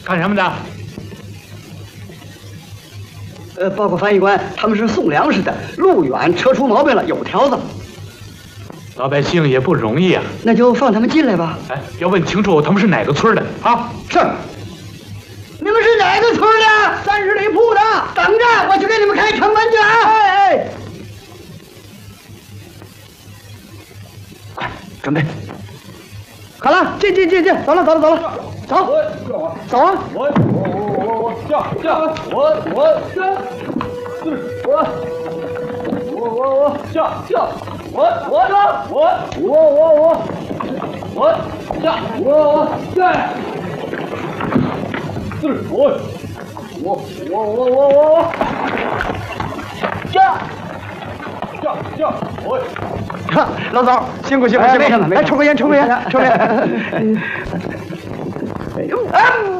干什么的？ 报告翻译官，他们是送粮食的，路远，车出毛病了，有条子。 老百姓也不容易啊。 那就放他们进来吧。 哎，要问清楚他们是哪个村的啊？ 是。你们是哪个村的？30里铺的。等着，我去给你们开城门去啊！哎。快，准备。好了，进，走了，走啊！ 我老总，辛苦，没事，来抽根烟。哎呦，